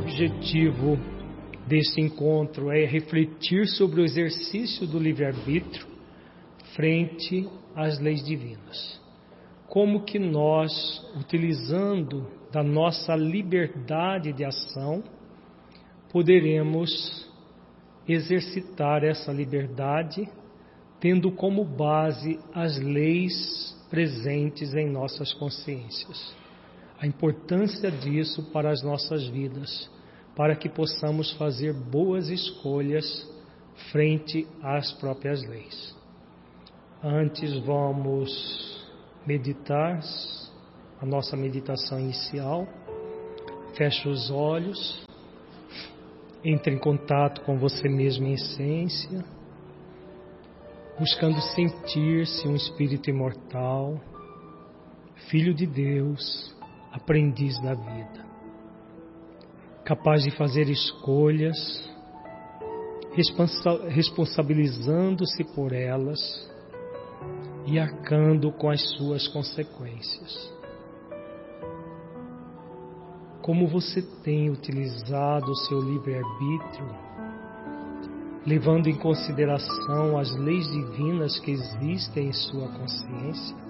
objetivo deste encontro é refletir sobre o exercício do livre-arbítrio frente às leis divinas. Como que nós, utilizando da nossa liberdade de ação, poderemos exercitar essa liberdade, tendo como base as leis presentes em nossas consciências. A importância disso para as nossas vidas, para que possamos fazer boas escolhas frente às próprias leis. Antes vamos meditar, a nossa meditação inicial. Feche os olhos, entre em contato com você mesmo em essência, buscando sentir-se um espírito imortal, filho de Deus, aprendiz da vida, capaz de fazer escolhas, responsabilizando-se por elas e arcando com as suas consequências. Como você tem utilizado o seu livre-arbítrio, levando em consideração as leis divinas que existem em sua consciência?